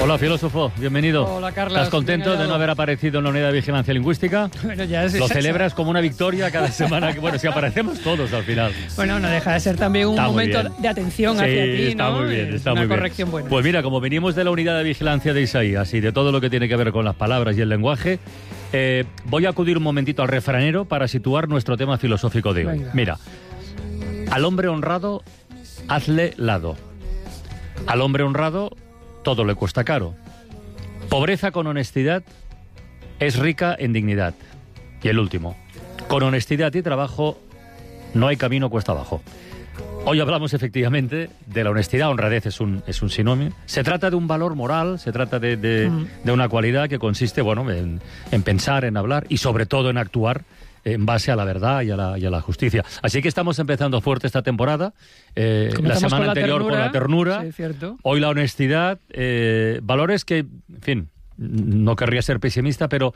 Hola, filósofo, bienvenido. Hola, Carlos. ¿Estás contento de no haber aparecido en la unidad de vigilancia lingüística? Bueno, ya es, ¿Lo celebras como una victoria cada semana? Bueno, si aparecemos todos al final. Bueno, no deja de ser también un momento de atención hacia ti, está ¿no? Muy bien, está una muy bien. corrección buena. Pues mira, como venimos de la unidad de vigilancia de Isaías y de todo lo que tiene que ver con las palabras y el lenguaje, voy a acudir un momentito al refranero para situar nuestro tema filosófico de hoy. Venga. Mira, al hombre honrado, hazle lado. Al hombre honrado, todo le cuesta caro. Pobreza con honestidad es rica en dignidad. Y el último, con honestidad y trabajo no hay camino cuesta abajo. Hoy hablamos efectivamente de la honestidad, honradez es un sinónimo. Se trata de un valor moral, se trata de una cualidad que consiste en pensar, en hablar y sobre todo en actuar en base a la verdad y a la justicia. Así que estamos empezando fuerte esta temporada. La semana anterior con la ternura, sí, cierto. Hoy la honestidad, valores que, en fin, no querría ser pesimista, pero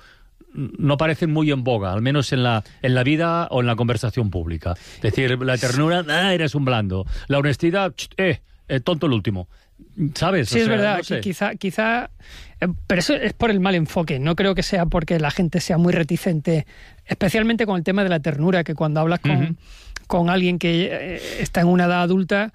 no parecen muy en boga, al menos en la vida o en la conversación pública. Es decir, la ternura, eres un blando. La honestidad, tonto el último. ¿Sabes? Sí, es verdad, no sé. quizá pero eso es por el mal enfoque. No creo que sea porque la gente sea muy reticente, especialmente con el tema de la ternura, que cuando hablas con alguien que está en una edad adulta,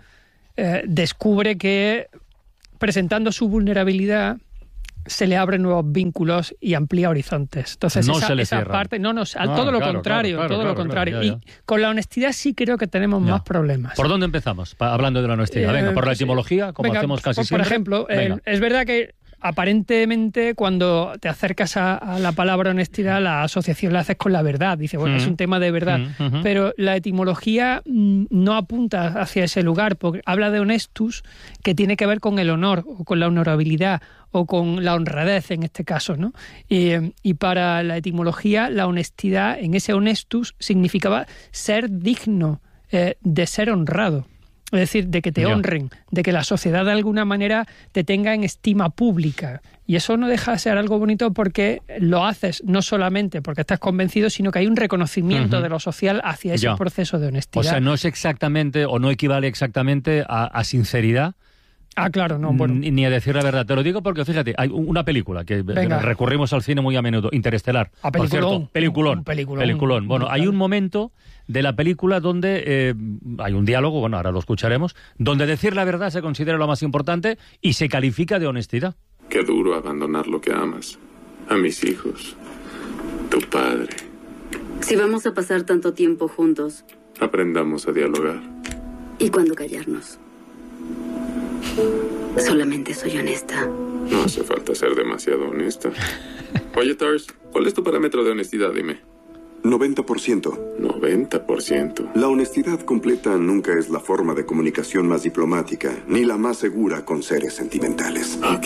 descubre que presentando su vulnerabilidad se le abren nuevos vínculos y amplía horizontes. Entonces esa parte, todo lo contrario. Y con la honestidad sí creo que tenemos más problemas. ¿Por dónde empezamos? Hablando de la honestidad. Venga, por la etimología, como hacemos casi siempre. Por ejemplo, es verdad que aparentemente cuando te acercas a la palabra honestidad, la asociación la haces con la verdad. Dice, bueno, es un tema de verdad. Pero la etimología no apunta hacia ese lugar, porque habla de honestus, que tiene que ver con el honor, o con la honorabilidad, o con la honradez en este caso, ¿no? Y para la etimología, la honestidad, en ese honestus, significaba ser digno de ser honrado. Es decir, de que te honren, de que la sociedad de alguna manera te tenga en estima pública. Y eso no deja de ser algo bonito porque lo haces no solamente porque estás convencido, sino que hay un reconocimiento de lo social hacia ese proceso de honestidad. O sea, no es exactamente, o no equivale exactamente a sinceridad. Ah, claro, no, bueno. Ni a decir la verdad. Te lo digo porque, fíjate, hay una película que recurrimos al cine muy a menudo, Interestelar. Por cierto, peliculón. Bueno, hay un momento de la película donde hay un diálogo, ahora lo escucharemos, donde decir la verdad se considera lo más importante y se califica de honestidad. Qué duro abandonar lo que amas. A mis hijos. Tu padre. Si vamos a pasar tanto tiempo juntos. Aprendamos a dialogar. ¿Y cuándo callarnos? Solamente soy honesta. No hace falta ser demasiado honesta. Oye, Tars, ¿cuál es tu parámetro de honestidad? Dime. 90%. 90%. La honestidad completa nunca es la forma de comunicación más diplomática, ni la más segura con seres sentimentales. Ok.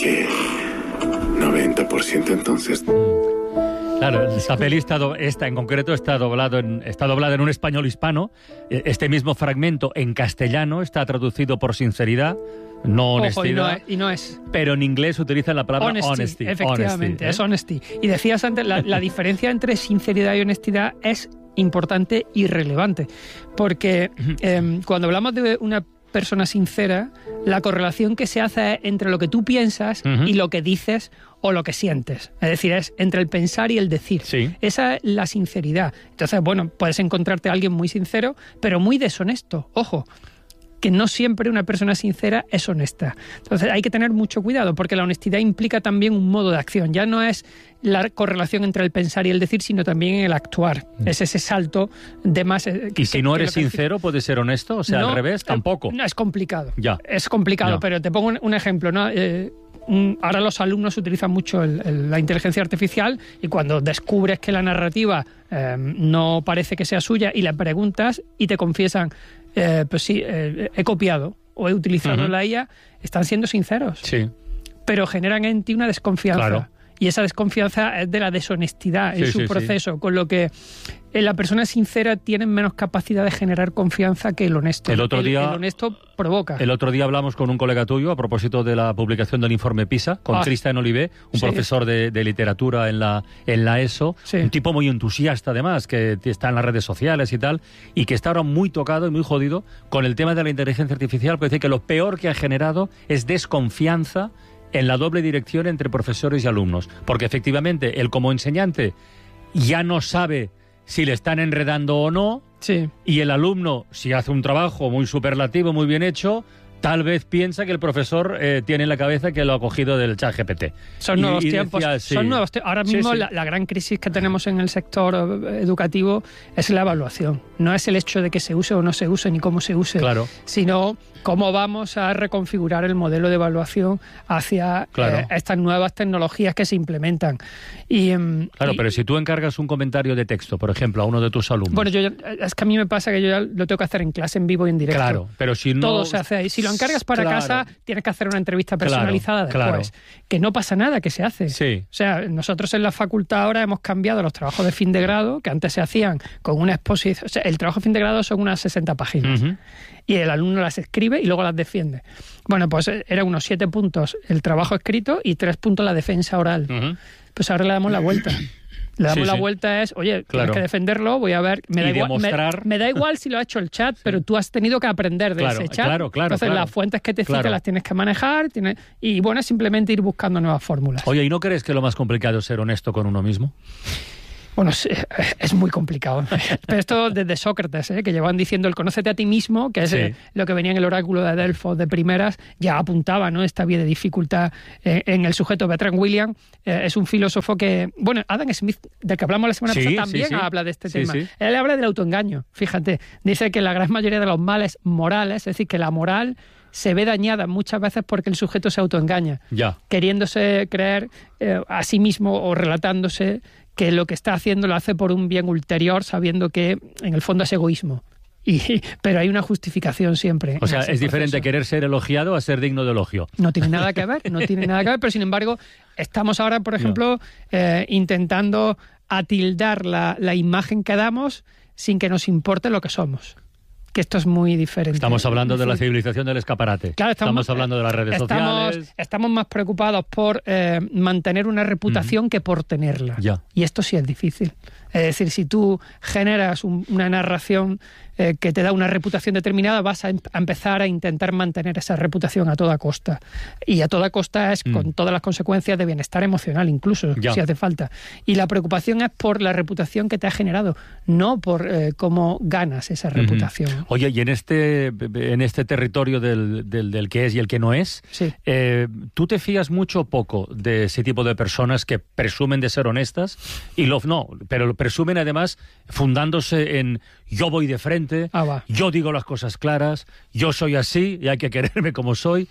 90% entonces. Claro, esa peli esta en concreto está doblada en un español hispano. Este mismo fragmento en castellano está traducido por sinceridad, no honestidad. Ojo, y no es. Pero en inglés utilizan la palabra honesty. Efectivamente, es honesty. Y decías antes, la diferencia entre sinceridad y honestidad es importante y relevante. Porque cuando hablamos de una persona sincera, la correlación que se hace es entre lo que tú piensas y lo que dices o lo que sientes. Es decir, es entre el pensar y el decir. Sí. Esa es la sinceridad. Entonces, puedes encontrarte a alguien muy sincero, pero muy deshonesto. Ojo, que no siempre una persona sincera es honesta. Entonces hay que tener mucho cuidado, porque la honestidad implica también un modo de acción. Ya no es la correlación entre el pensar y el decir, sino también el actuar. Es ese salto de más... ¿Y si no eres sincero, puedes ser honesto? O sea, al revés, tampoco. No, es complicado. Ya. Es complicado, pero te pongo un ejemplo, ¿no? Ahora los alumnos utilizan mucho la inteligencia artificial y cuando descubres que la narrativa no parece que sea suya y le preguntas y te confiesan, pues sí, he copiado o he utilizado la IA, están siendo sinceros. Sí. Pero generan en ti una desconfianza. Claro. Y esa desconfianza es de la deshonestidad en su proceso, con lo que la persona sincera tiene menos capacidad de generar confianza que el honesto. El honesto provoca. El otro día hablamos con un colega tuyo a propósito de la publicación del informe PISA, con Tristan Olivé, un profesor de literatura en la ESO, un tipo muy entusiasta además, que está en las redes sociales y tal, y que está ahora muy tocado y muy jodido con el tema de la inteligencia artificial, porque dice que lo peor que ha generado es desconfianza en la doble dirección entre profesores y alumnos. Porque efectivamente, él como enseñante ya no sabe si le están enredando o no, sí. Y el alumno, si hace un trabajo muy superlativo, muy bien hecho, tal vez piensa que el profesor tiene en la cabeza que lo ha cogido del ChatGPT. Son nuevos tiempos. Decía, sí. Son nuevos Ahora mismo sí. La gran crisis que tenemos en el sector educativo es la evaluación. No es el hecho de que se use o no se use, ni cómo se use, claro, sino cómo vamos a reconfigurar el modelo de evaluación hacia estas nuevas tecnologías que se implementan. Pero si tú encargas un comentario de texto, por ejemplo, a uno de tus alumnos... Bueno, es que a mí me pasa que yo ya lo tengo que hacer en clase, en vivo y en directo. Claro, pero si no... Todo se hace ahí. Si lo encargas para casa, tienes que hacer una entrevista personalizada después. Que no pasa nada, que se hace. Sí. O sea, nosotros en la facultad ahora hemos cambiado los trabajos de fin de grado, que antes se hacían con una exposición... O sea, el trabajo de fin de grado son unas 60 páginas. Uh-huh. Y el alumno las escribe y luego las defiende. Bueno, pues eran unos 7 puntos el trabajo escrito y 3 puntos la defensa oral. Uh-huh. Pues ahora le damos la vuelta. Le damos la vuelta es, oye, tienes que defenderlo, voy a ver, me da igual si lo ha hecho el chat, pero tú has tenido que aprender de ese chat. Entonces las fuentes que te cita las tienes que manejar, y bueno, es simplemente ir buscando nuevas fórmulas. Oye, ¿y no crees que lo más complicado es ser honesto con uno mismo? Bueno, es muy complicado. Pero esto desde Sócrates, que llevaban diciendo el conócete a ti mismo, que es lo que venía en el oráculo de Delfos de primeras, ya apuntaba, ¿no?, esta vía de dificultad en el sujeto. Bertrand William es un filósofo que... Bueno, Adam Smith, del que hablamos la semana pasada, también habla de este tema. Sí. Él habla del autoengaño, fíjate. Dice que la gran mayoría de los males morales, es decir, que la moral se ve dañada muchas veces porque el sujeto se autoengaña, queriéndose creer a sí mismo o relatándose que lo que está haciendo lo hace por un bien ulterior, sabiendo que en el fondo es egoísmo. Pero hay una justificación siempre. O sea, es diferente querer ser elogiado a ser digno de elogio. No tiene nada que ver, pero sin embargo, estamos ahora, por ejemplo, intentando atildar la imagen que damos sin que nos importe lo que somos. Que esto es muy diferente. Estamos hablando de la civilización del escaparate. Claro, estamos hablando de las redes sociales. Estamos más preocupados por mantener una reputación que por tenerla. Y esto sí es difícil. Es decir, si tú generas una narración que te da una reputación determinada, vas a empezar a intentar mantener esa reputación a toda costa. Y a toda costa es con todas las consecuencias de bienestar emocional, incluso, si hace falta. Y la preocupación es por la reputación que te ha generado, no por cómo ganas esa reputación. Oye, y en este territorio del que es y el que no es, ¿tú te fías mucho o poco de ese tipo de personas que presumen de ser honestas? Pero presumen además fundándose en yo voy de frente, yo digo las cosas claras, yo soy así y hay que quererme como soy.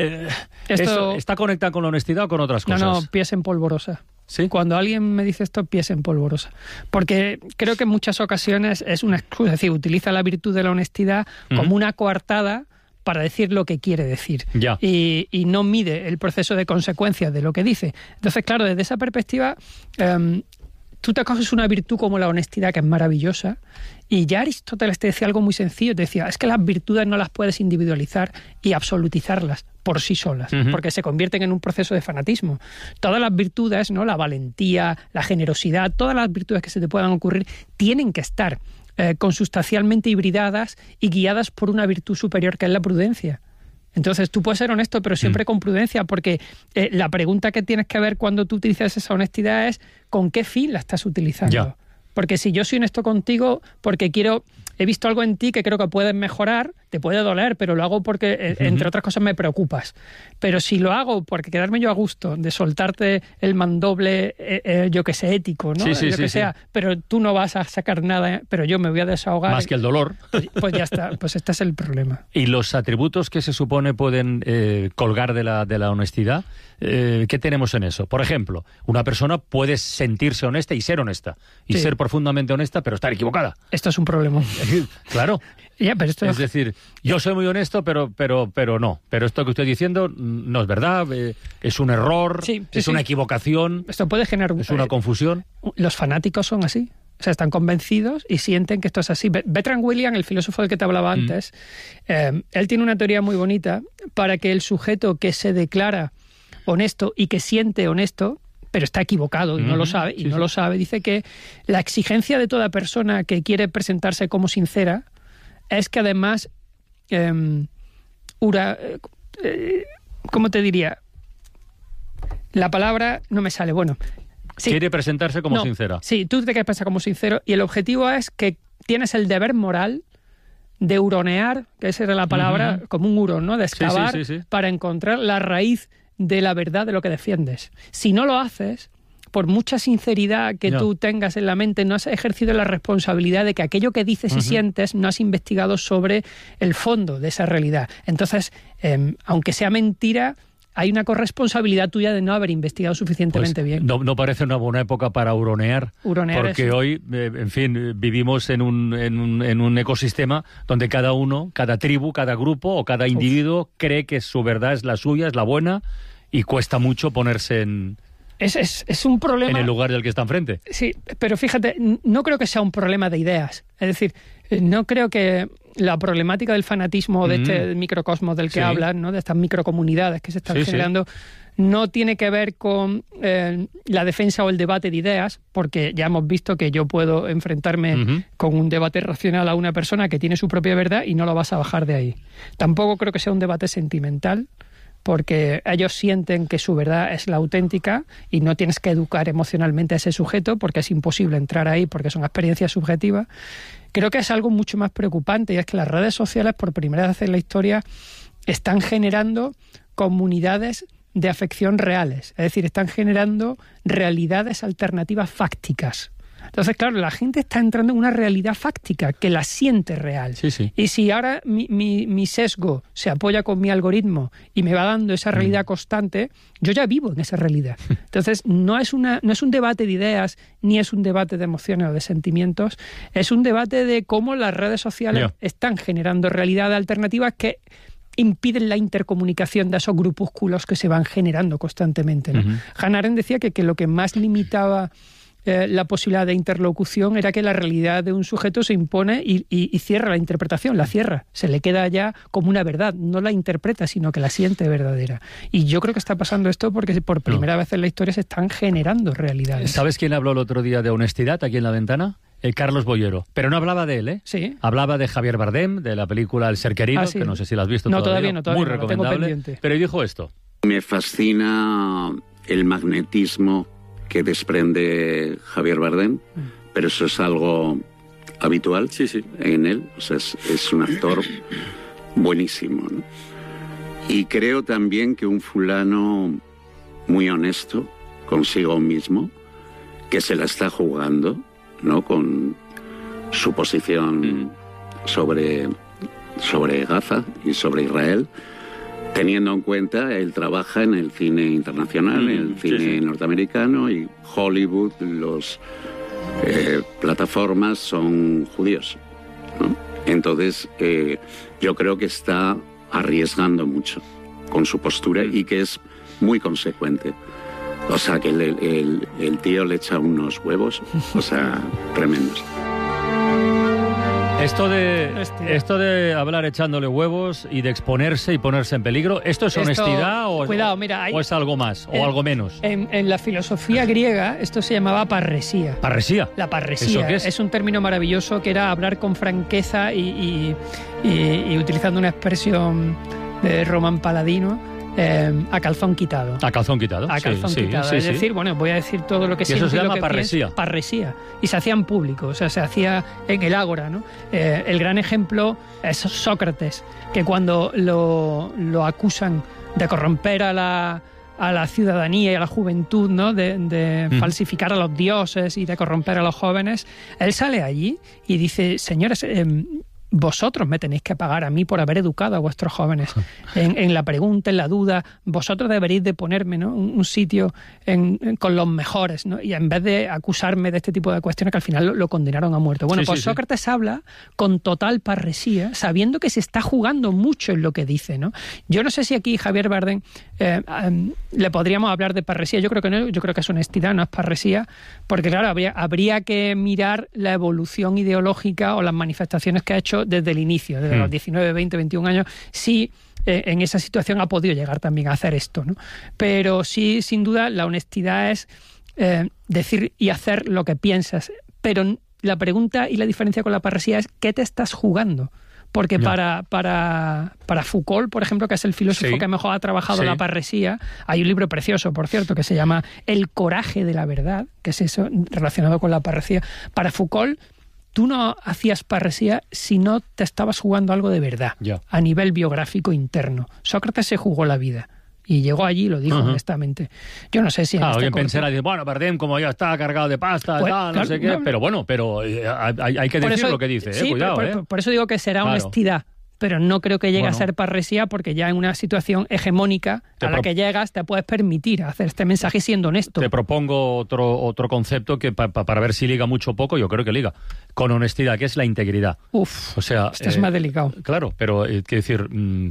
¿Esto está conectado con la honestidad o con otras cosas? No, pies en polvorosa. ¿Sí? Cuando alguien me dice esto, pies en polvorosa. Porque creo que en muchas ocasiones es una excusa, es decir, utiliza la virtud de la honestidad como una coartada para decir lo que quiere decir. Y no mide el proceso de consecuencias de lo que dice. Entonces, claro, desde esa perspectiva, tú te coges una virtud como la honestidad, que es maravillosa, y ya Aristóteles te decía algo muy sencillo, te decía, es que las virtudes no las puedes individualizar y absolutizarlas por sí solas, porque se convierten en un proceso de fanatismo. Todas las virtudes, ¿no?, la valentía, la generosidad, todas las virtudes que se te puedan ocurrir, tienen que estar consustancialmente hibridadas y guiadas por una virtud superior, que es la prudencia. Entonces tú puedes ser honesto, pero siempre con prudencia, porque la pregunta que tienes que ver cuando tú utilizas esa honestidad es ¿con qué fin la estás utilizando? Porque si yo soy honesto contigo porque he visto algo en ti que creo que puedes mejorar, te puede doler, pero lo hago porque, entre otras cosas, me preocupas. Pero si lo hago porque quedarme yo a gusto de soltarte el mandoble, yo que sé, ético, ¿no? Sea, pero tú no vas a sacar nada, pero yo me voy a desahogar. Más que el dolor. Pues ya está, pues este es el problema. ¿Y los atributos que se supone pueden colgar de la honestidad? ¿Qué tenemos en eso? Por ejemplo, una persona puede sentirse honesta y ser honesta. Y ser profundamente honesta, pero estar equivocada. Esto es un problema. Claro. Pero esto es decir, yo soy muy honesto, pero no. Pero esto que estoy diciendo no es verdad, es un error, es una equivocación. Esto puede generar es una confusión. Los fanáticos son así. O sea, están convencidos y sienten que esto es así. Bertrand William, el filósofo del que te hablaba antes, él tiene una teoría muy bonita para que el sujeto que se declara honesto y que siente honesto, pero está equivocado y no lo sabe, lo sabe, dice que la exigencia de toda persona que quiere presentarse como sincera es que además, ¿cómo te diría? La palabra no me sale, bueno. Sí. Quiere presentarse como sincera. Sí, tú te quieres pensar como sincero y el objetivo es que tienes el deber moral de huronear, que esa era la palabra, como un hurón, ¿no? De excavar para encontrar la raíz de la verdad de lo que defiendes. Si no lo haces, por mucha sinceridad que tú tengas en la mente, no has ejercido la responsabilidad de que aquello que dices y sientes no has investigado sobre el fondo de esa realidad. Entonces, aunque sea mentira, hay una corresponsabilidad tuya de no haber investigado suficientemente bien. No parece una buena época para huronear, porque hoy, en fin, vivimos en un ecosistema donde cada uno, cada tribu, cada grupo o cada individuo cree que su verdad es la suya, es la buena, y cuesta mucho ponerse Es un problema... en el lugar del que está enfrente. Sí, pero fíjate, no creo que sea un problema de ideas. Es decir, no creo que la problemática del fanatismo de este microcosmos del que hablas, ¿no? De estas microcomunidades que se están generando, no tiene que ver con la defensa o el debate de ideas, porque ya hemos visto que yo puedo enfrentarme con un debate racional a una persona que tiene su propia verdad y no lo vas a bajar de ahí. Tampoco creo que sea un debate sentimental, porque ellos sienten que su verdad es la auténtica y no tienes que educar emocionalmente a ese sujeto porque es imposible entrar ahí porque son experiencias subjetivas. Creo que es algo mucho más preocupante y es que las redes sociales, por primera vez en la historia, están generando comunidades de afección reales. Es decir, están generando realidades alternativas fácticas. Entonces, claro, la gente está entrando en una realidad fáctica que la siente real. Y si ahora mi sesgo se apoya con mi algoritmo y me va dando esa realidad constante, yo ya vivo en esa realidad. Entonces, no es un debate de ideas, ni es un debate de emociones o de sentimientos, es un debate de cómo las redes sociales están generando realidades alternativas que impiden la intercomunicación de esos grupúsculos que se van generando constantemente, ¿no? Hannah Arendt decía que lo que más limitaba la posibilidad de interlocución era que la realidad de un sujeto se impone y cierra la interpretación, la cierra, se le queda ya como una verdad, no la interpreta, sino que la siente verdadera. Y yo creo que está pasando esto porque por primera vez en la historia se están generando realidades. ¿Sabes quién habló el otro día de honestidad aquí en La Ventana? Carlos Boyero. Pero no hablaba de él, ¿eh? Sí. Hablaba de Javier Bardem, de la película El ser querido, que no sé si la has visto todavía. No, todavía muy no, recomendable. Pero dijo esto. Me fascina el magnetismo que desprende Javier Bardem, pero eso es algo habitual en él. O sea, es un actor buenísimo, ¿no? Y creo también que un fulano muy honesto consigo mismo, que se la está jugando, ¿no? Con su posición sobre Gaza y sobre Israel, teniendo en cuenta, él trabaja en el cine internacional, en el cine norteamericano, y Hollywood, los plataformas son judíos, ¿no? Entonces, yo creo que está arriesgando mucho con su postura y que es muy consecuente. O sea, que el tío le echa unos huevos, o sea, tremendos. Esto de hablar echándole huevos y de exponerse y ponerse en peligro, ¿esto es honestidad o es algo más o algo menos? En la filosofía griega esto se llamaba parresía. ¿Parresía? La parresía. ¿Eso qué es? Es un término maravilloso que era hablar con franqueza y utilizando una expresión de Román Paladino, a calzón quitado. A calzón quitado. A calzón quitado. Es decir, bueno, voy a decir todo lo que siento. Y eso se llama parresía. Parresía. Y se hacía en público, o sea, se hacía en el ágora, ¿no? El gran ejemplo es Sócrates, que cuando lo acusan de corromper a la ciudadanía y a la juventud, ¿no? De falsificar a los dioses y de corromper a los jóvenes, él sale allí y dice: señores, vosotros me tenéis que pagar a mí por haber educado a vuestros jóvenes. En la pregunta, en la duda, vosotros deberéis de ponerme, ¿no? un sitio con los mejores, ¿no? Y en vez de acusarme de este tipo de cuestiones que al final lo condenaron a muerte. Bueno, Sócrates habla con total parresía, sabiendo que se está jugando mucho en lo que dice, ¿no? Yo no sé si aquí Javier Bardem le podríamos hablar de parresía. Yo creo que no, yo creo que es honestidad, no es parresía, porque claro, habría que mirar la evolución ideológica o las manifestaciones que ha hecho desde el inicio, desde los 19, 20, 21 años, si en esa situación ha podido llegar también a hacer esto, ¿no? Pero sí, sin duda, la honestidad es decir y hacer lo que piensas. Pero la pregunta y la diferencia con la parresía es ¿qué te estás jugando? porque para Foucault, por ejemplo, que es el filósofo que mejor ha trabajado la parresía, hay un libro precioso, por cierto, que se llama El coraje de la verdad, que es eso relacionado con la parresía. Para Foucault, tú no hacías parresía si no te estabas jugando algo de verdad, a nivel biográfico interno. Sócrates se jugó la vida. Y llegó allí y lo dijo honestamente. Yo no sé si... alguien pensará, bueno, Bardem, como ya está cargado de pasta, pues, tal, no sé qué, pero bueno, hay que decir lo que dice, sí, cuidado. Por eso digo que será honestidad, pero no creo que llegue a ser parresía, porque ya en una situación hegemónica a la que llegas te puedes permitir hacer este mensaje siendo honesto. Te propongo otro concepto que para ver si liga mucho o poco, yo creo que liga, con honestidad, que es la integridad. O sea, este es más delicado. Claro, pero quiero decir...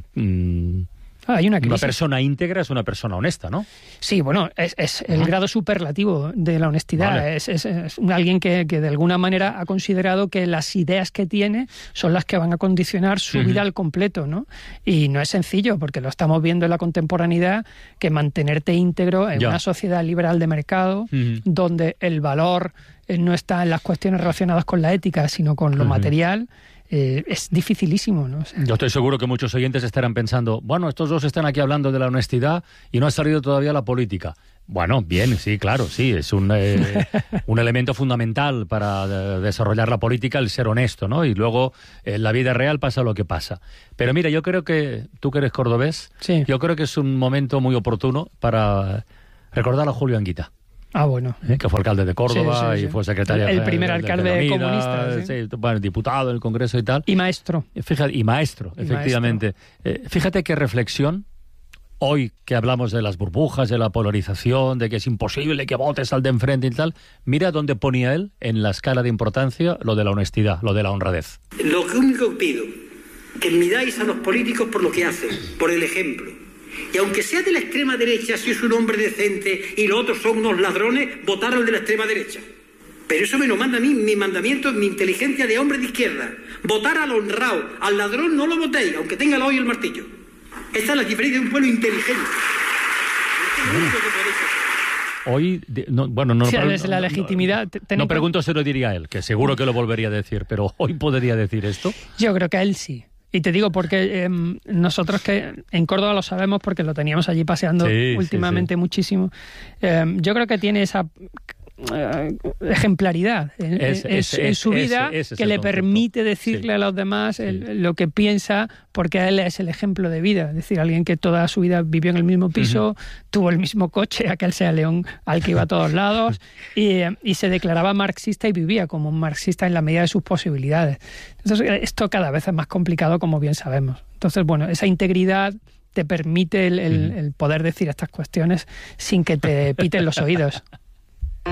hay una persona íntegra es una persona honesta, ¿no? Sí, bueno, es el grado superlativo de la honestidad. Vale. Es alguien que de alguna manera ha considerado que las ideas que tiene son las que van a condicionar su vida al completo, ¿no? Y no es sencillo, porque lo estamos viendo en la contemporaneidad, que mantenerte íntegro en una sociedad liberal de mercado, donde el valor no está en las cuestiones relacionadas con la ética, sino con lo material. Es dificilísimo, ¿no? O sea, yo estoy seguro que muchos oyentes estarán pensando, bueno, estos dos están aquí hablando de la honestidad y no ha salido todavía la política. Bueno, bien, sí, claro, sí, es un elemento fundamental para desarrollar la política, el ser honesto, ¿no? Y luego en la vida real pasa lo que pasa. Pero mira, yo creo que, tú que eres cordobés, yo creo que es un momento muy oportuno para recordar a Julio Anguita. Bueno. Que fue alcalde de Córdoba y fue secretario... El primer alcalde comunista. Bueno, diputado del Congreso y tal. Y maestro. Fíjate, efectivamente. Fíjate qué reflexión, hoy que hablamos de las burbujas, de la polarización, de que es imposible que votes al de enfrente y tal, mira dónde ponía él en la escala de importancia lo de la honestidad, lo de la honradez. Lo único que pido, que miráis a los políticos por lo que hacen, por el ejemplo. Y aunque sea de la extrema derecha, si es un hombre decente y los otros son unos ladrones, votar al de la extrema derecha. Pero eso me lo manda a mí, mi mandamiento, mi inteligencia de hombre de izquierda. Votar al honrado, al ladrón no lo votéis, aunque tenga la hoja y el martillo. Esta es la diferencia de un pueblo inteligente. Hoy, desde la legitimidad... No pregunto si lo diría él, que seguro que lo volvería a decir, pero ¿hoy podría decir esto? Yo creo que él sí. Y te digo porque nosotros que en Córdoba lo sabemos porque lo teníamos allí paseando últimamente muchísimo. Yo creo que tiene esa ejemplaridad en su vida que le permite decirle a los demás lo que piensa, porque él es el ejemplo de vida. Es decir, alguien que toda su vida vivió en el mismo piso, tuvo el mismo coche, aquel Sea León al que iba a todos lados, y se declaraba marxista y vivía como un marxista en la medida de sus posibilidades. Entonces, esto cada vez es más complicado, como bien sabemos. Entonces, bueno, esa integridad te permite el poder decir estas cuestiones sin que te piten los oídos.